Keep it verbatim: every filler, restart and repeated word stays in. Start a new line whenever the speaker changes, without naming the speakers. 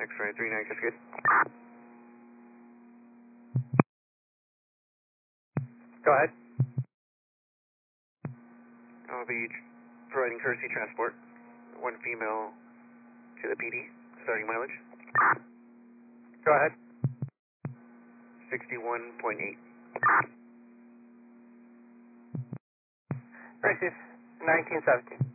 X-ray three nine, that's good.
Go ahead.
I'll be providing courtesy transport, one female to the P D, starting mileage.
Go ahead.
sixty-one point eight.
Receive nineteen seventeen.